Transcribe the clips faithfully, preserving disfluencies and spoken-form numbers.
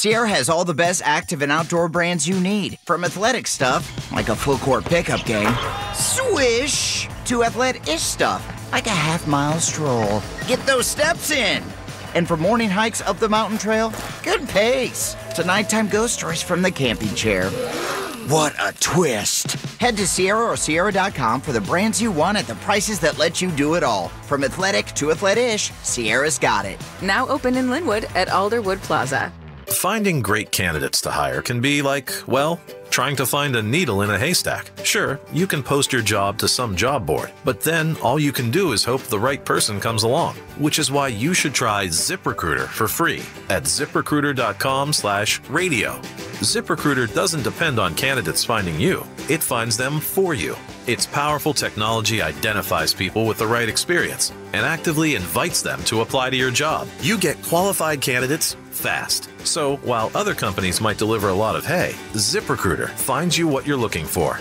Sierra has all the best active and outdoor brands you need. From athletic stuff, like a full court pickup game, swish, to athletic-ish stuff, like a half mile stroll. Get those steps in. And for morning hikes up the mountain trail, good pace. To nighttime ghost stories from the camping chair. What a twist. Head to Sierra or Sierra dot com for the brands you want at the prices that let you do it all. From athletic to athletic-ish, Sierra's got it. Now open in Linwood at Alderwood Plaza. Finding great candidates to hire can be like, well, trying to find a needle in a haystack. Sure, you can post your job to some job board, but then all you can do is hope the right person comes along, which is why you should try ZipRecruiter for free at ziprecruiter dot com slash radio. ZipRecruiter doesn't depend on candidates finding you. It finds them for you. Its powerful technology identifies people with the right experience and actively invites them to apply to your job. You get qualified candidates fast. So while other companies might deliver a lot of hay, ZipRecruiter finds you what you're looking for.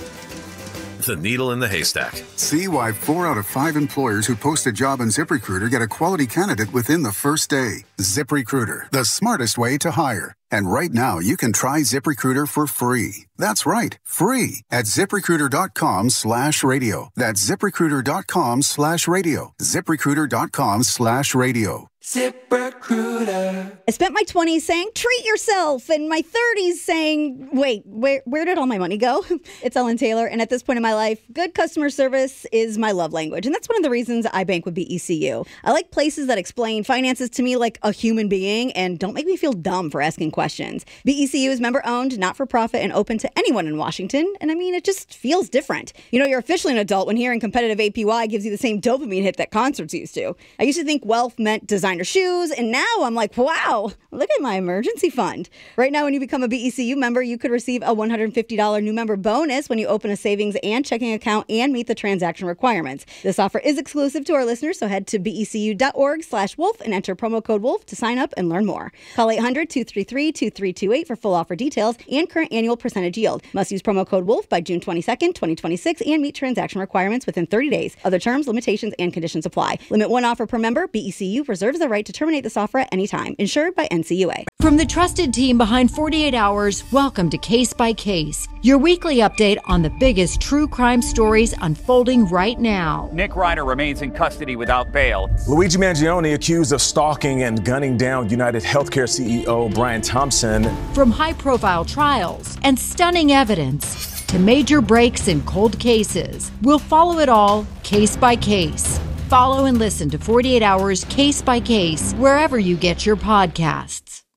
The needle in the haystack. See why four out of five employers who post a job on ZipRecruiter get a quality candidate within the first day. ZipRecruiter, the smartest way to hire. And right now, you can try ZipRecruiter for free. That's right, free at ziprecruiter dot com slash radio. That's ziprecruiter dot com slash radio. ziprecruiter dot com slash radio. ZipRecruiter. I spent my twenties saying, treat yourself, and my thirties saying, wait, where where did all my money go? It's Ellen Taylor, and at this point in my life, good customer service is my love language, and that's one of the reasons I bank with B E C U. I like places that explain finances to me like a human being and don't make me feel dumb for asking questions. B E C U is member-owned, not-for-profit, and open to anyone in Washington, and I mean, it just feels different. You know, you're officially an adult when hearing competitive A P Y gives you the same dopamine hit that concerts used to. I used to think wealth meant designer shoes, and now I'm like, wow, look at my emergency fund. Right now, when you become a B E C U member, you could receive a one hundred fifty dollars new member bonus when you open a savings and checking account and meet the transaction requirements. This offer is exclusive to our listeners, so head to becu.org slash wolf and enter promo code wolf to sign up and learn more. Call eight hundred, two three three, two three two eight for full offer details and current annual percentage yield. Must use promo code wolf by June twenty-second, twenty twenty-six and meet transaction requirements within thirty days. Other terms, limitations, and conditions apply. Limit one offer per member. B E C U reserves the right to terminate this offer at any time. Insured by N C U A. From the trusted team behind forty-eight hours, welcome to Case by Case, your weekly update on the biggest true crime stories unfolding right now. Nick Reiner remains in custody without bail. Luigi Mangione accused of stalking and gunning down United Healthcare C E O Brian Thompson. From high-profile trials and stunning evidence to major breaks in cold cases, we'll follow it all case by case. Follow and listen to forty-eight hours Case by Case wherever you get your podcasts.